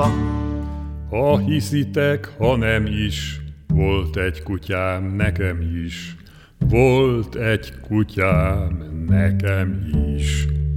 szava. Ha hiszitek, ha nem is, volt egy kutyám nekem is. Volt egy kutyám nekem is.